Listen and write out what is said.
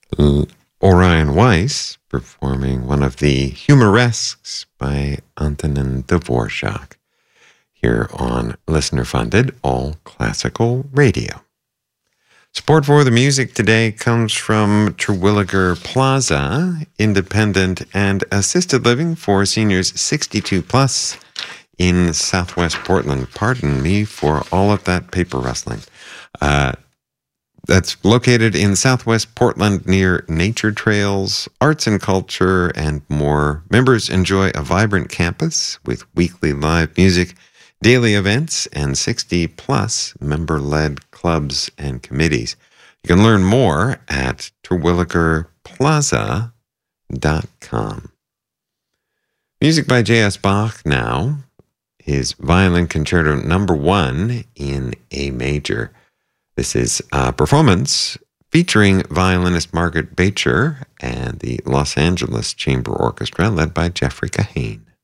Orion Weiss performing one of the Humoresques by Antonin Dvorak here on listener-funded All Classical Radio. Support for the music today comes from Terwilliger Plaza, independent and assisted living for seniors 62 plus in Southwest Portland. Pardon me for all of that paper rustling. That's located in Southwest Portland near nature trails, arts and culture, and more. Members enjoy a vibrant campus with weekly live music, daily events, and 60-plus member-led clubs and committees. You can learn more at terwilligerplaza.com. Music by J.S. Bach now. His Violin Concerto No. 1 in A major. This is a performance featuring violinist Margaret Beecher and the Los Angeles Chamber Orchestra led by Jeffrey Kahane.